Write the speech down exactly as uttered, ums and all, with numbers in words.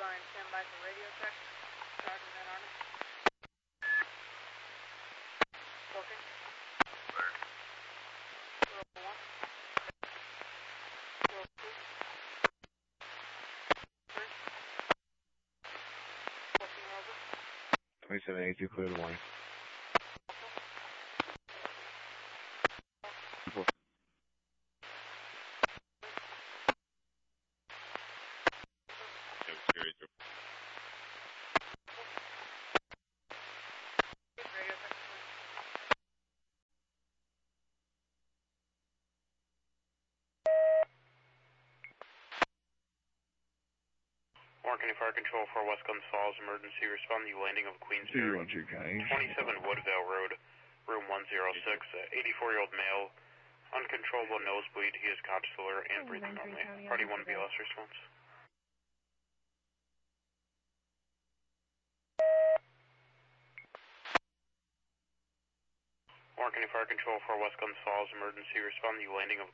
nine, stand by for radio check. Sergeant Van Arnhem. Spoken. Where? Roll one. Roll two. Three. Fourteen over. twenty-seven eighty-two, clear the warning. Warren County Fire Control for West Guns Falls, emergency respond to the landing of Queens Two Roger County. twenty-seven Woodvale Road, room one oh six, eighty-four-year-old male, uncontrollable nosebleed, he is conscious, alert, and breathing normally. Party one B L S response. Warren County Fire Control for West Guns Falls, emergency respond to the landing of